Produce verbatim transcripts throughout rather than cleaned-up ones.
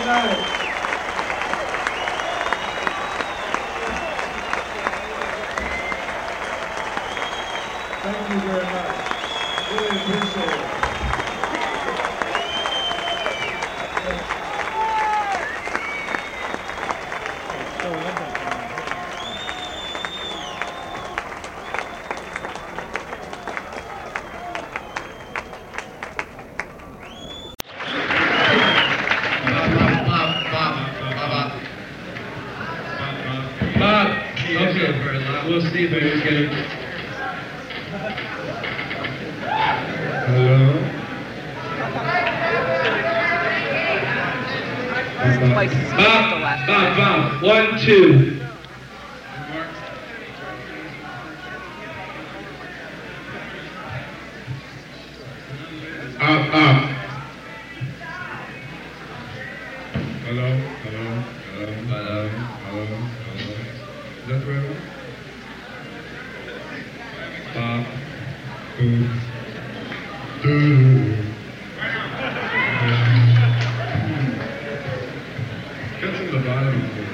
night. Thank you very much. Really appreciate it. We'll see if I can get it. Hello? Bob, Bob, Bob, one, two. Up, up. Hello, hello, hello, hello, hello, hello. Is that the right one? Bob, boo, boo. Get to the bottom of it.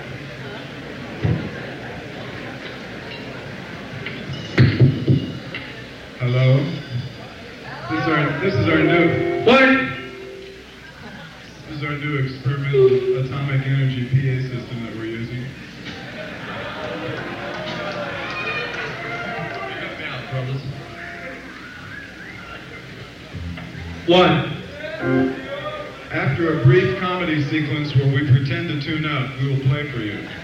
Hello? This is our, this is our new, what? This is our new experimental atomic energy P A system that we're using. One. After a brief comedy sequence where we pretend to tune out, we will play for you.